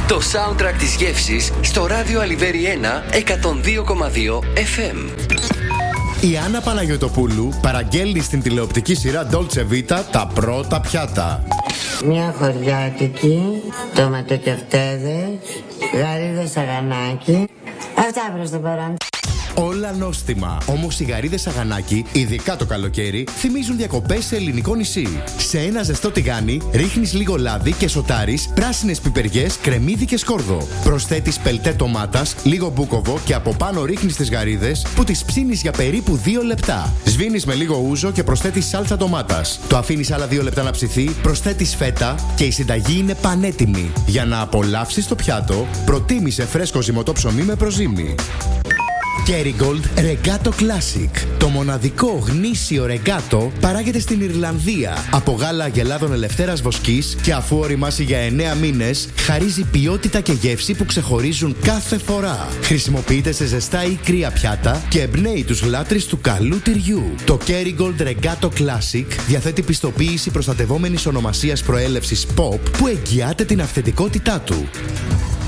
Το soundtrack της γεύσης στο ράδιο Αλιβέρι 1 102,2 FM. Η Άννα Παναγιωτοπούλου παραγγέλνει στην τηλεοπτική σειρά Dolce Vita τα πρώτα πιάτα. Μια χωριάτικη, ντοματοκεφτέδες, γαρίδες σαγανάκι. Αυτά προς το παρόν. Όλα νόστιμα. Όμως οι γαρίδες σαγανάκι, ειδικά το καλοκαίρι, θυμίζουν διακοπές σε ελληνικό νησί. Σε ένα ζεστό τηγάνι ρίχνεις λίγο λάδι και σοτάρεις πράσινες πιπεριές, κρεμμύδι και σκόρδο. Προσθέτεις πελτέ ντομάτας, λίγο μπούκοβο και από πάνω ρίχνεις τις γαρίδες που τις ψήνεις για περίπου 2 λεπτά. Σβήνεις με λίγο ούζο και προσθέτεις σάλτσα ντομάτας. Το αφήνεις άλλα 2 λεπτά να ψηθεί, προσθέτεις φέτα και η συνταγή είναι πανέτοιμη. Για να απολαύσεις το πιάτο, προτίμησε φρέσκο ζυμωτό ψωμί με προζύμι. Kerrygold Regato Classic. Το μοναδικό γνήσιο ρεγκάτο παράγεται στην Ιρλανδία από γάλα αγελάδων ελευθέρας βοσκής και αφού οριμάσει για 9 μήνες, χαρίζει ποιότητα και γεύση που ξεχωρίζουν κάθε φορά. Χρησιμοποιείται σε ζεστά ή κρύα πιάτα και εμπνέει τους λάτρεις του καλού τυριού. Το Kerrygold Regato Classic διαθέτει πιστοποίηση προστατευόμενης ονομασίας προέλευσης POP που εγγυάται την αυθεντικότητά του.